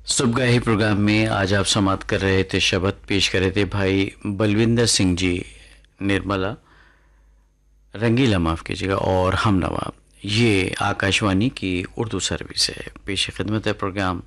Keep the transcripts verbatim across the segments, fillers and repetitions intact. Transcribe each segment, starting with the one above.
सुबगाही programme में आज आप समाप्त कर रहे थे, शब्द पेश कर रहे थे भाई बलविंदर सिंह जी निर्मला, रंगीला माफ़ कीजिएगा, और हम नवाब। ये आकाशवाणी की उर्दू सर्विस है। पेश खिदमत है प्रोग्राम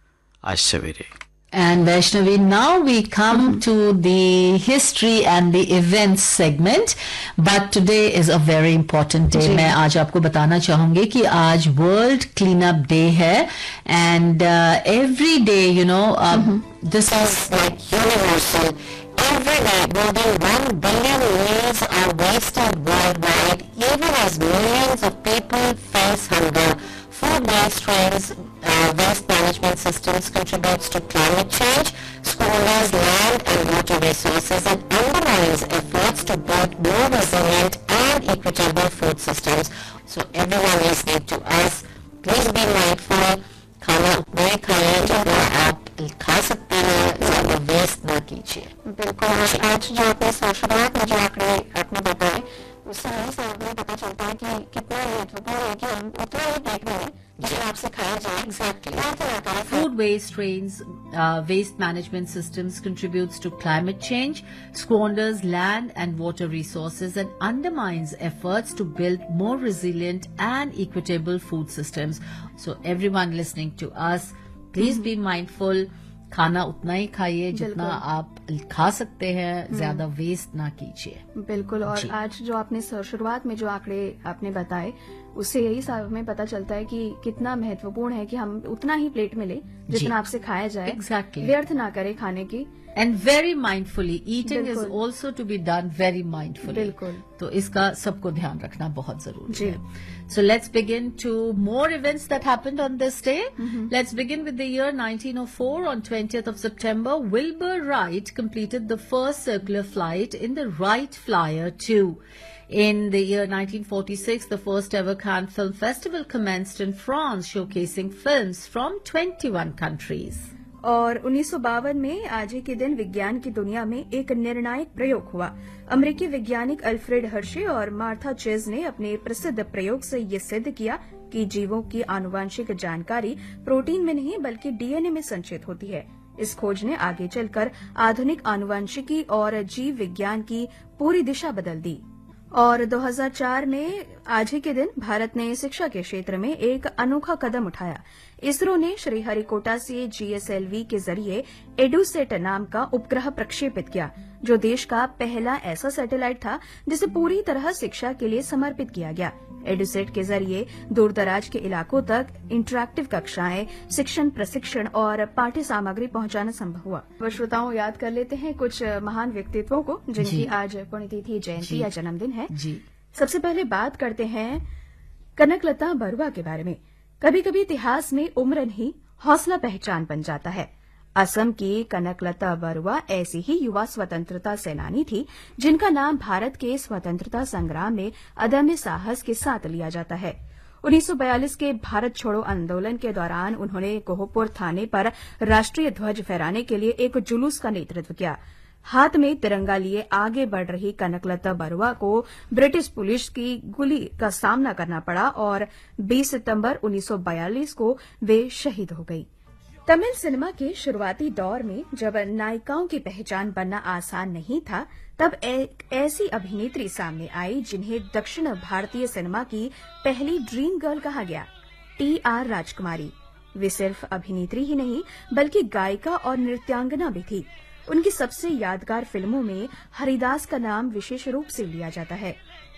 आज सवेरे। And Vaishnavi, now we come mm-hmm. to the history and the events segment. But today is a very important day. मैं आज आपको बताना चाहूँगी कि आज World Cleanup Day है, and uh, every day, you know, uh, mm-hmm. this is like universal. Every day, more than one billion meals are wasted worldwide, even as millions of people face hunger. Food-based trends, uh, waste management systems contributes to climate change, squanders land and water resources, and undermines efforts to build more resilient and equitable food systems. So everyone listening to us, please be mindful. खाना उतना ही खाइए जितना आप खा सकते हैं, ज़्यादा waste ना कीजिए। बिल्कुल। आज जो आपने शुरुआत में जो आंकड़े आपने बताए, उससे यही सामने पता चलता है कि कितना महत्वपूर्ण है कि हम उतना ही देख रहे हैं जितना आपसे खाया जाए। Exactly. Food waste drains, uh, waste management systems contributes to climate change, squanders land and water resources, and undermines efforts to build more resilient and equitable food systems. So everyone listening to us, please mm-hmm. be mindful. खाना उतना ही खाइए जितना आप खा सकते हैं, ज्यादा waste ना कीजिए। बिल्कुल। और आज जो आपने शुरुआत में जो आंकड़े आपने बताए, उससे यही हमें पता चलता है कि कितना महत्वपूर्ण है कि हम उतना ही प्लेट में ले जितना आपसे खाया जाए। एग्जैक्टली। व्यर्थ ना करें खाने की। And very mindfully eating is also to be done very mindfully. बिल्कुल। तो इसका सबको ध्यान रखना बहुत जरूरी है। So let's begin to more events that happened on this day. Mm-hmm. Let's begin with the year nineteen oh four. On twentieth of September, Wilbur Wright completed the first circular flight in the Wright Flyer two. In the year nineteen forty-six, the first ever Cannes Film Festival commenced in France, showcasing films from twenty-one countries. और उन्नीस सौ बावन में आज ही के दिन विज्ञान की दुनिया में एक निर्णायक प्रयोग हुआ। अमेरिकी वैज्ञानिक अल्फ्रेड हर्शे और मार्था चेज ने अपने प्रसिद्ध प्रयोग से ये सिद्ध किया कि जीवों की आनुवंशिक जानकारी प्रोटीन में नहीं बल्कि डीएनए में संचित होती है। इस खोज ने आगे चलकर आधुनिक आनुवंशिकी और जीव विज्ञान की पूरी दिशा बदल दी। और दो हज़ार चार में आज ही के दिन भारत ने शिक्षा के क्षेत्र में एक अनोखा कदम उठाया। इसरो ने श्रीहरिकोटा से जीएसएलवी के जरिए एडुसेट नाम का उपग्रह प्रक्षेपित किया, जो देश का पहला ऐसा सैटेलाइट था जिसे पूरी तरह शिक्षा के लिए समर्पित किया गया। एडुसेट के जरिए दूरदराज के इलाकों तक इंटरैक्टिव कक्षाएं, शिक्षण, प्रशिक्षण और पाठ्य सामग्री पहुंचाना संभव हुआ। वह श्रोताओं याद कर लेते हैं कुछ महान व्यक्तित्वों को जिनकी आज पुण्यतिथि, जयंती या जन्मदिन है। जी। सबसे पहले बात करते हैं कनकलता बरुआ के बारे में। कभी कभी इतिहास में उम्र नहीं, हौसला पहचान बन जाता है। असम की कनकलता बरुआ ऐसी ही युवा स्वतंत्रता सेनानी थी जिनका नाम भारत के स्वतंत्रता संग्राम में अदम्य साहस के साथ लिया जाता है। उन्नीस सौ बयालीस के भारत छोड़ो आंदोलन के दौरान उन्होंने कोहपुर थाने पर राष्ट्रीय ध्वज फहराने के लिए एक जुलूस का नेतृत्व किया। हाथ में तिरंगा लिए आगे बढ़ रही कनकलता बरुआ को ब्रिटिश पुलिस की गोली का सामना करना पड़ा और बीस सितंबर उन्नीस सौ बयालीस को वे शहीद हो गई। तमिल सिनेमा के शुरुआती दौर में जब नायिकाओं की पहचान बनना आसान नहीं था, तब एक ऐसी अभिनेत्री सामने आई जिन्हें दक्षिण भारतीय सिनेमा की पहली ड्रीम गर्ल कहा गया, टी आर राजकुमारी। वे सिर्फ अभिनेत्री ही नहीं बल्कि गायिका और नृत्यांगना भी थी। उनकी सबसे यादगार फिल्मों में हरिदास का नाम विशेष रूप से लिया जाता है।